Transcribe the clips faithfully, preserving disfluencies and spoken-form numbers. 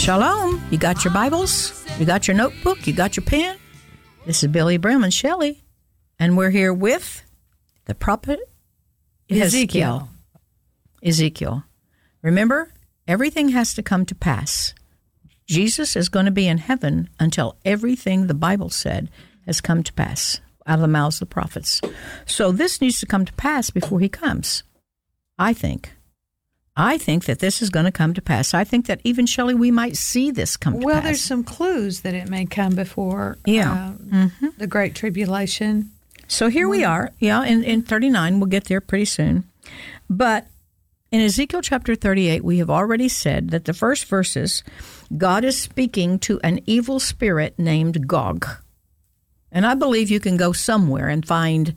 Shalom. You got your Bibles? You got your notebook? You got your pen? This is Billy Brim and Shelley, and we're here with the prophet Ezekiel. Ezekiel. Remember, everything has to come to pass. Jesus is going to be in heaven until everything the Bible said has come to pass out of the mouths of the prophets. So this needs to come to pass before he comes, I think. I think that this is going to come to pass. I think that even, Shelley, we might see this come to well, pass. Well, there's some clues that it may come before yeah. uh, mm-hmm. the Great Tribulation. So here we are. Yeah, in, in thirty-nine, we'll get there pretty soon. But in Ezekiel chapter thirty-eight, we have already said that the first verses, God is speaking to an evil spirit named Gog. And I believe you can go somewhere and find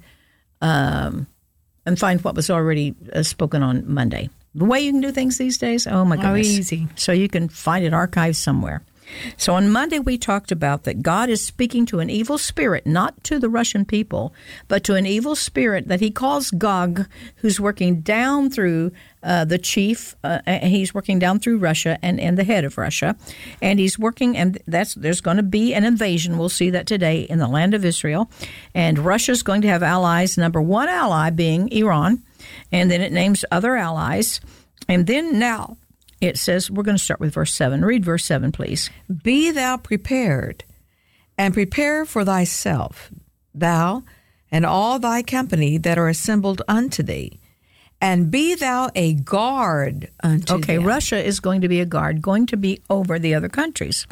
um, and find what was already uh, spoken on Monday. The way you can do things these days, oh my goodness. Oh, easy. So you can find it archived somewhere. So on Monday we talked about that God is speaking to an evil spirit, not to the Russian people, but to an evil spirit that he calls Gog, who's working down through uh, the chief. Uh, he's working down through Russia and, and the head of Russia. And he's working, and that's there's going to be an invasion. We'll see that today in the land of Israel. And Russia's going to have allies, number one ally being Iran. And then it names other allies. And then now it says, we're going to start with verse seven. Read verse seven, please. Be thou prepared, and prepare for thyself, thou and all thy company that are assembled unto thee, and be thou a guard unto Okay, them. Russia is going to be a guard, going to be over the other countries.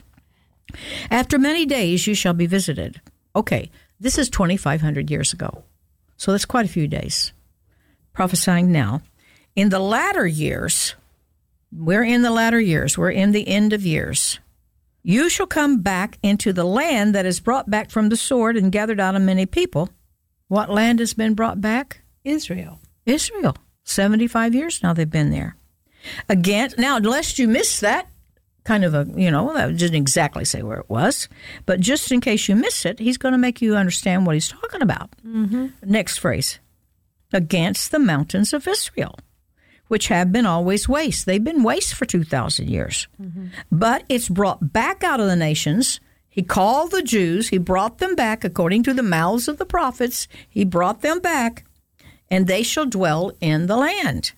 After many days you shall be visited. Okay, this is twenty-five hundred years ago. So that's quite a few days. Prophesying now. In the latter years, we're in the latter years, we're in the end of years, you shall come back into the land that is brought back from the sword and gathered out of many people. What land has been brought back? Israel. Israel. seventy-five years now they've been there. Again, now, lest you miss that, kind of a, you know, that didn't exactly say where it was, but just in case you miss it, he's going to make you understand what he's talking about. Mm-hmm. Next phrase. Against the mountains of Israel, which have been always waste. They've been waste for two thousand years. Mm-hmm. But it's brought back out of the nations. He called the Jews. He brought them back according to the mouths of the prophets. He brought them back, and they shall dwell in the land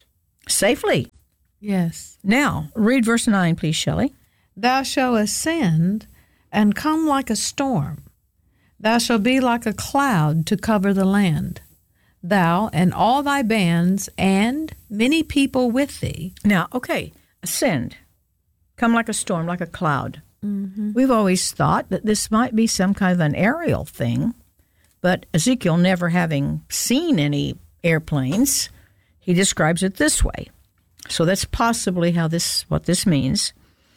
safely. Yes. Now, read verse nine, please, Shelley. Thou shalt ascend and come like a storm. Thou shalt be like a cloud to cover the land. Thou and all thy bands and many people with thee. Now, okay, ascend. Come like a storm, like a cloud. Mm-hmm. We've always thought that this might be some kind of an aerial thing, but Ezekiel, never having seen any airplanes, he describes it this way. So that's possibly how this, what this means.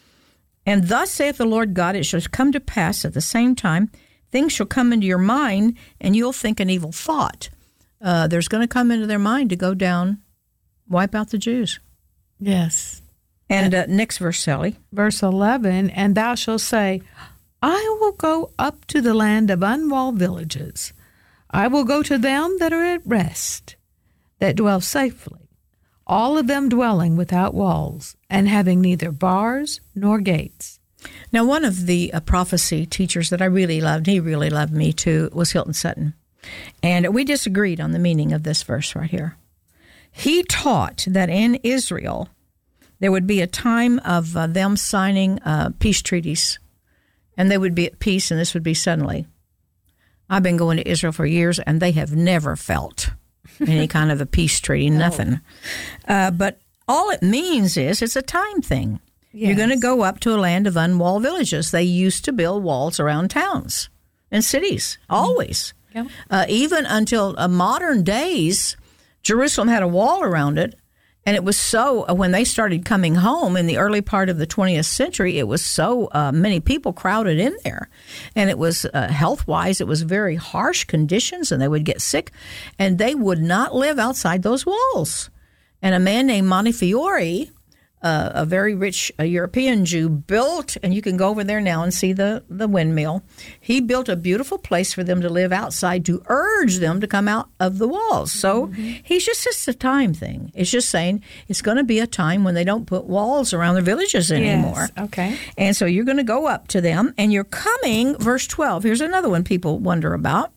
And thus saith the Lord God, it shall come to pass at the same time, things shall come into your mind, and you'll think an evil thought. Uh, there's going to come into their mind to go down, wipe out the Jews. Yes. And uh, next verse, Sally. Verse eleven, and thou shalt say, I will go up to the land of unwalled villages. I will go to them that are at rest, that dwell safely, all of them dwelling without walls, and having neither bars nor gates. Now, one of the uh, prophecy teachers that I really loved, he really loved me too, was Hilton Sutton. And we disagreed on the meaning of this verse right here. He taught that in Israel, there would be a time of uh, them signing uh, peace treaties, and they would be at peace, and this would be suddenly. I've been going to Israel for years, and they have never felt any kind of a peace treaty, nothing. Uh, but all it means is it's a time thing. Yes. You're going to go up to a land of unwalled villages. They used to build walls around towns and cities, always. Yeah. Uh, even until uh, modern days, Jerusalem had a wall around it, and it was so, uh, when they started coming home in the early part of the twentieth century, it was so uh, many people crowded in there, and it was, uh, health-wise, it was very harsh conditions, and they would get sick, and they would not live outside those walls. And a man named Montefiore uh, a very rich uh, European Jew, built, and you can go over there now and see the, the windmill. He built a beautiful place for them to live outside to urge them to come out of the walls. So mm-hmm. he's just, just a time thing. It's just saying it's going to be a time when they don't put walls around their villages anymore. Yes. Okay. And so you're going to go up to them, and you're coming, verse twelve. Here's another one people wonder about.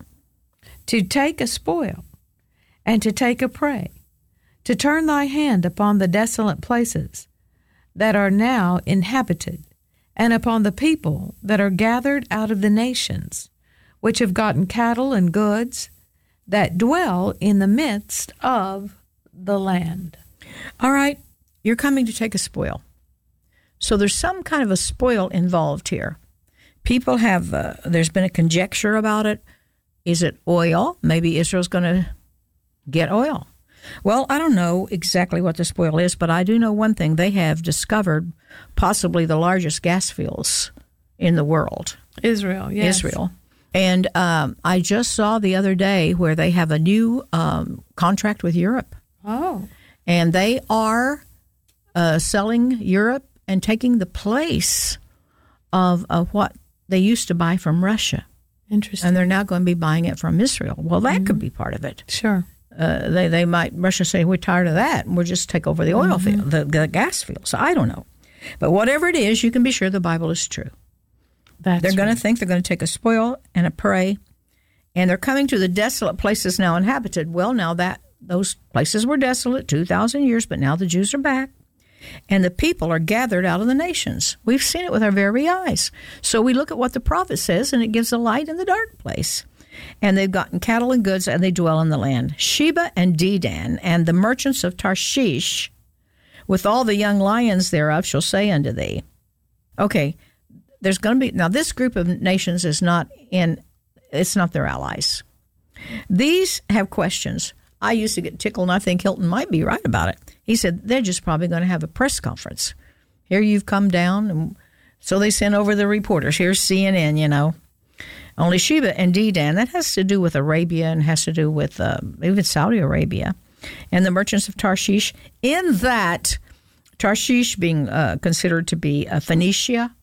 To take a spoil and to take a prey, to turn thy hand upon the desolate places that are now inhabited, and upon the people that are gathered out of the nations, which have gotten cattle and goods, that dwell in the midst of the land. All right, you're coming to take a spoil. So there's some kind of a spoil involved here. People have, uh, there's been a conjecture about it. Is it oil? Maybe Israel's going to get oil. Well, I don't know exactly what the spoil is, but I do know one thing. They have discovered possibly the largest gas fields in the world. Israel, yes. Israel. And um, I just saw the other day where they have a new um, contract with Europe. Oh. And they are uh, selling Europe and taking the place of, of what they used to buy from Russia. Interesting. And they're now going to be buying it from Israel. Well, that mm-hmm. could be part of it. Sure. Uh, they they might, Russia say, we're tired of that, and we'll just take over the oil mm-hmm. field, the, the gas field. So I don't know. But whatever it is, you can be sure the Bible is true. That's they're going right. to think they're going to take a spoil and a prey, and they're coming to the desolate places now inhabited. Well, now that those places were desolate two thousand years, but now the Jews are back, and the people are gathered out of the nations. We've seen it with our very eyes. So we look at what the prophet says, and it gives a light in the dark place. And they've gotten cattle and goods, and they dwell in the land. Sheba and Dedan, and the merchants of Tarshish, with all the young lions thereof, shall say unto thee. Okay, there's going to be, now this group of nations is not in, it's not their allies. These have questions. I used to get tickled, and I think Hilton might be right about it. He said, they're just probably going to have a press conference. Here you've come down, and so they sent over the reporters. Here's C N N, you know. Only Sheba and Dedan, that has to do with Arabia and has to do with uh, even Saudi Arabia. And the merchants of Tarshish, in that Tarshish being uh, considered to be a Phoenicia,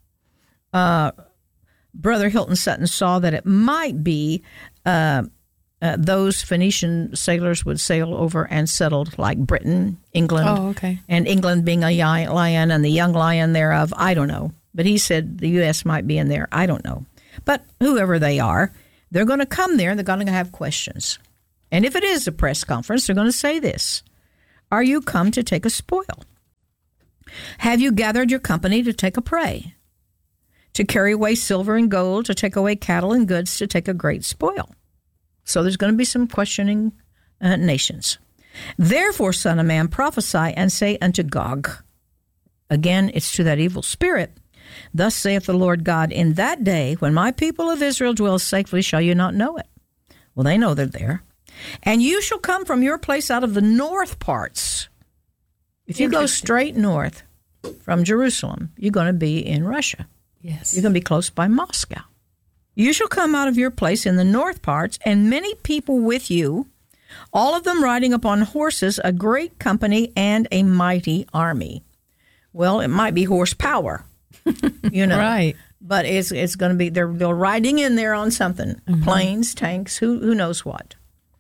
uh, Brother Hilton Sutton saw that it might be uh, uh, those Phoenician sailors would sail over and settled like Britain, England. Oh, okay. And England being a lion and the young lion thereof, I don't know. But he said the U S might be in there. I don't know. But whoever they are, they're going to come there and they're going to have questions. And if it is a press conference, they're going to say this. Are you come to take a spoil? Have you gathered your company to take a prey? To carry away silver and gold, to take away cattle and goods, to take a great spoil? So there's going to be some questioning uh, nations. Therefore, son of man, prophesy and say unto Gog. Again, it's to that evil spirit. Thus saith the Lord God, in that day, when my people of Israel dwell safely, shall you not know it? Well, they know they're there. And you shall come from your place out of the north parts. If you go straight north from Jerusalem, you're going to be in Russia. Yes. You're going to be close by Moscow. You shall come out of your place in the north parts, and many people with you, all of them riding upon horses, a great company and a mighty army. Well, it might be horsepower. You know, right? But it's it's going to be they're they're riding in there on something, mm-hmm. planes, tanks, who who knows what.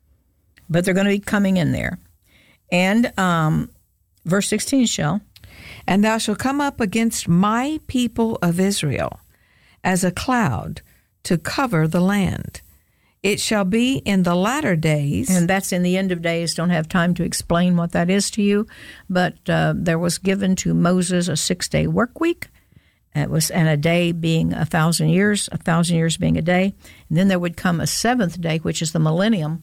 But they're going to be coming in there, and um, verse sixteen shall, and thou shalt come up against my people of Israel, as a cloud to cover the land. It shall be in the latter days, and that's in the end of days. Don't have time to explain what that is to you, but uh, there was given to Moses a six day work week. It was, and a day being a thousand years, a thousand years being a day. And then there would come a seventh day, which is the millennium.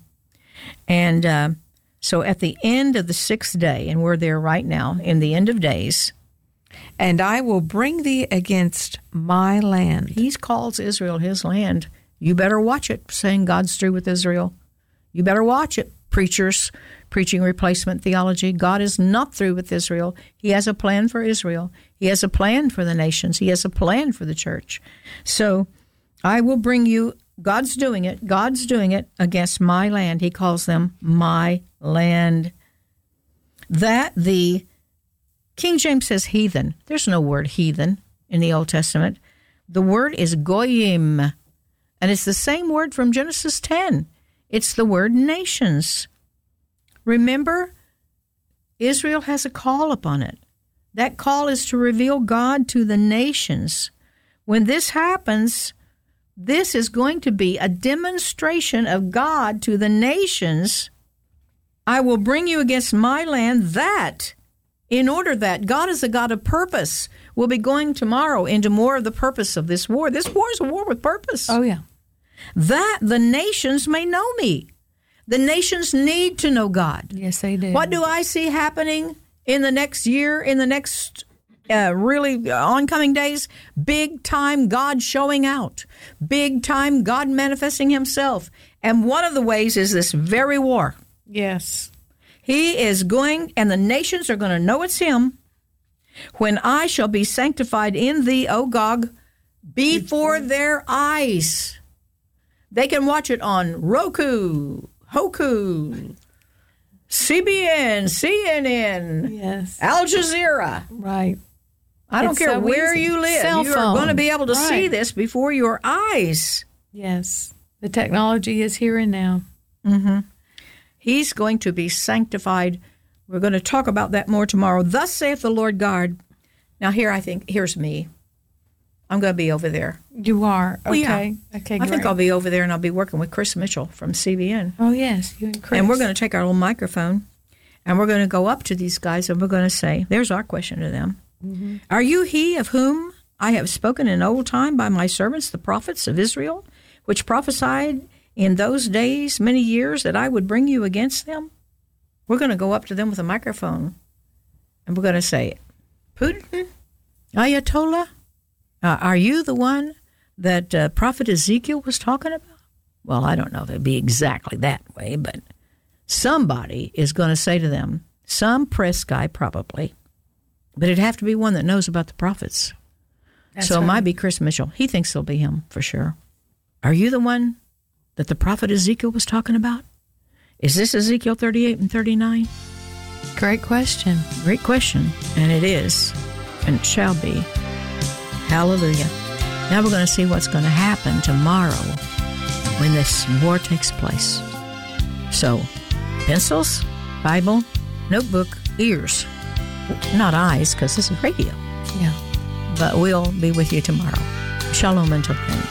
And uh, so at the end of the sixth day, and we're there right now, in the end of days. And I will bring thee against my land. He calls Israel his land. You better watch it, saying God's through with Israel. You better watch it, preachers preaching replacement theology. God is not through with Israel. He has a plan for Israel. He has a plan for the nations. He has a plan for the church. So I will bring you, God's doing it, God's doing it against my land. He calls them my land. That the King James says heathen. There's no word heathen in the Old Testament. The word is goyim, and it's the same word from Genesis ten. It's the word nations. Remember, Israel has a call upon it. That call is to reveal God to the nations. When this happens, this is going to be a demonstration of God to the nations. I will bring you against my land, that, in order that God is a God of purpose. We'll be going tomorrow into more of the purpose of this war. This war is a war with purpose. Oh, yeah. That the nations may know me. The nations need to know God. Yes, they do. What do I see happening in the next year, in the next uh, really oncoming days? Big time God showing out. Big time God manifesting himself. And one of the ways is this very war. Yes. He is going, and the nations are going to know it's him. When I shall be sanctified in thee, O Gog, before their eyes. They can watch it on Roku, Hoku, C B N, C N N, yes, Al Jazeera. Right. I don't It's care so where easy. you live. Cell You're phone. going to be able to Right. see this before your eyes. Yes. The technology is here and now. Mm-hmm. He's going to be sanctified. We're going to talk about that more tomorrow. Thus saith the Lord God. Now here, I think, here's me. I'm going to be over there. You are. Well, yeah. Okay. Okay, I great. think I'll be over there, and I'll be working with Chris Mitchell from C B N. Oh, yes. You and Chris. And we're going to take our little microphone, and we're going to go up to these guys, and we're going to say, there's our question to them. Mm-hmm. Are you he of whom I have spoken in old time by my servants, the prophets of Israel, which prophesied in those days, many years, that I would bring you against them? We're going to go up to them with a microphone, and we're going to say, Putin, Ayatollah, uh, are you the one that uh, Prophet Ezekiel was talking about? Well, I don't know if it'd be exactly that way, but somebody is going to say to them, some press guy probably, but it'd have to be one that knows about the prophets. That's so it right. might be Chris Mitchell. He thinks it'll be him for sure. Are you the one that the prophet Ezekiel was talking about? Is this Ezekiel thirty-eight and thirty-nine? Great question. Great question. And it is, and it shall be. Hallelujah. Now we're going to see what's going to happen tomorrow when this war takes place. So, pencils, Bible, notebook, ears. Not eyes, because this is radio. Yeah. But we'll be with you tomorrow. Shalom until then.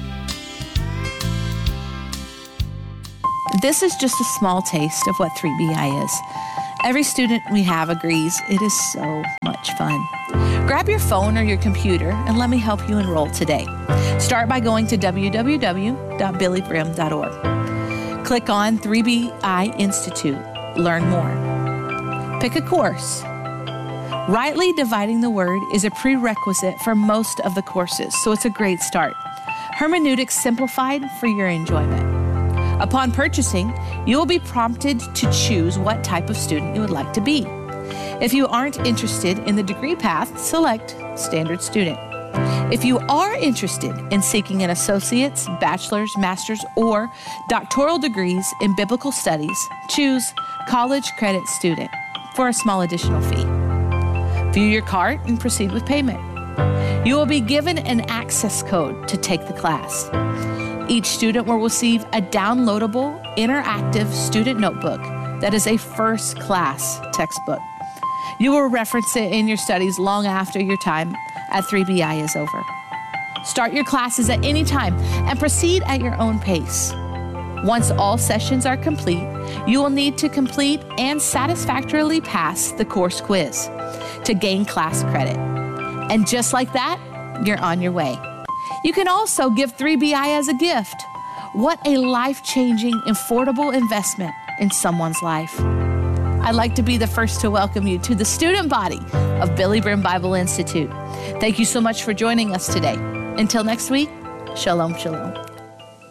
This is just a small taste of what three B I is. Every student we have agrees it is so much fun. Grab your phone or your computer and let me help you enroll today. Start by going to w w w dot billy brim dot org. Click on three B I Institute. Learn more. Pick a course. Rightly dividing the word is a prerequisite for most of the courses, so it's a great start. Hermeneutics simplified for your enjoyment. Upon purchasing, you will be prompted to choose what type of student you would like to be. If you aren't interested in the degree path, select Standard Student. If you are interested in seeking an associate's, bachelor's, master's, or doctoral degrees in biblical studies, choose College Credit Student for a small additional fee. View your cart and proceed with payment. You will be given an access code to take the class. Each student will receive a downloadable, interactive student notebook that is a first-class textbook. You will reference it in your studies long after your time at three B I is over. Start your classes at any time and proceed at your own pace. Once all sessions are complete, you will need to complete and satisfactorily pass the course quiz to gain class credit. And just like that, you're on your way. You can also give three B I as a gift. What a life-changing, affordable investment in someone's life. I'd like to be the first to welcome you to the student body of Billy Brim Bible Institute. Thank you so much for joining us today. Until next week, shalom, shalom.